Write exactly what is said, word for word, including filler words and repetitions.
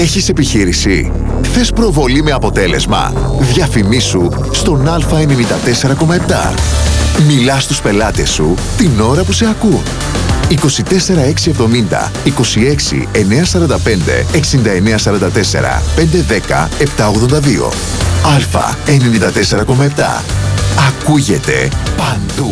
Έχεις επιχείρηση? Θες προβολή με αποτέλεσμα? Διαφημίσου στον Α ενενήντα τέσσερα κόμμα επτά. Μιλά στους πελάτες σου την ώρα που σε ακούν. είκοσι τέσσερα εξακόσια εβδομήντα, είκοσι έξι εννιακόσια σαράντα πέντε, εξήντα εννέα σαράντα τέσσερα, πεντακόσια δέκα, επτακόσια ογδόντα δύο. Α ενενήντα τέσσερα κόμμα επτά. Ακούγεται παντού.